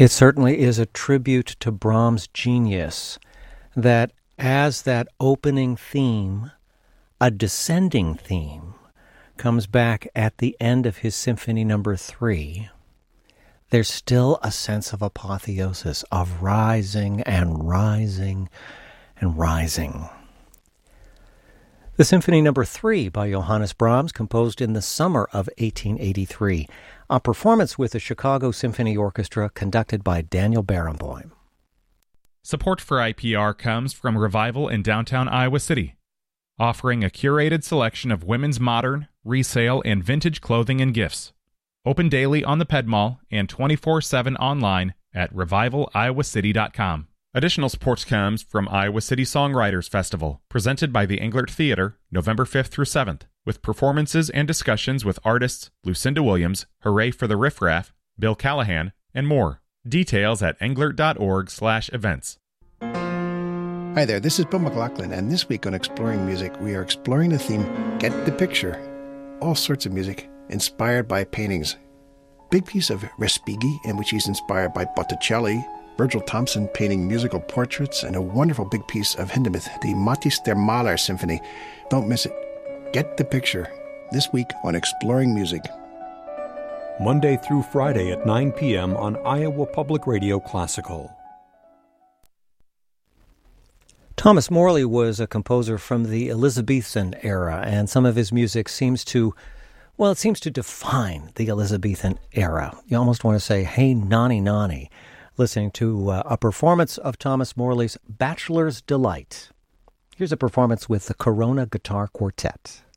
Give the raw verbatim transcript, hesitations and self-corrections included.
It certainly is a tribute to Brahms' genius that as that opening theme, a descending theme, comes back at the end of his Symphony Number Three, there's still a sense of apotheosis, of rising and rising and rising. The Symphony Number Three by Johannes Brahms, composed in the summer of eighteen eighty-three, a performance with the Chicago Symphony Orchestra conducted by Daniel Barenboim. Support for I P R comes from Revival in downtown Iowa City, offering a curated selection of women's modern, resale, and vintage clothing and gifts. Open daily on the Ped Mall and twenty-four seven online at revival iowa city dot com. Additional support comes from Iowa City Songwriters Festival, presented by the Englert Theater, November fifth through seventh, with performances and discussions with artists Lucinda Williams, Hooray for the Riff Raff, Bill Callahan, and more. Details at englert dot org slash events. Hi there, this is Bill McLaughlin, and this week on Exploring Music, we are exploring the theme, Get the Picture. All sorts of music, inspired by paintings. Big piece of Respighi, in which he's inspired by Botticelli, Virgil Thompson painting musical portraits, and a wonderful big piece of Hindemith, the Matthäus der Maler Symphony. Don't miss it. Get the Picture, this week on Exploring Music. Monday through Friday at nine p.m. on Iowa Public Radio Classical. Thomas Morley was a composer from the Elizabethan era, and some of his music seems to, well, it seems to define the Elizabethan era. You almost want to say, hey, nani nani, listening to uh, a performance of Thomas Morley's Bachelor's Delight. Here's a performance with the Corona Guitar Quartet.